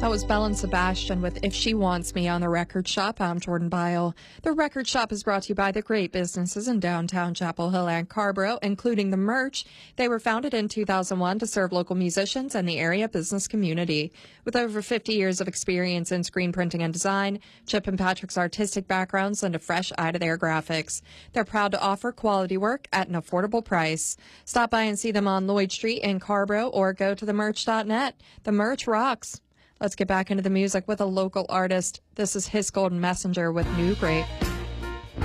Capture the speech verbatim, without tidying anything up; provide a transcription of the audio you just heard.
That was Belle and Sebastian with If She Wants Me on The Record Shop. I'm Jordan Byle. The Record Shop is brought to you by the great businesses in downtown Chapel Hill and Carrboro, including The Merch. They were founded in two thousand one to serve local musicians and the area business community. With over fifty years of experience in screen printing and design, Chip and Patrick's artistic backgrounds lend a fresh eye to their graphics. They're proud to offer quality work at an affordable price. Stop by and see them on Lloyd Street in Carrboro or go to the merch dot net. The Merch rocks. Let's get back into the music with a local artist. This is His Golden Messenger with New Grape.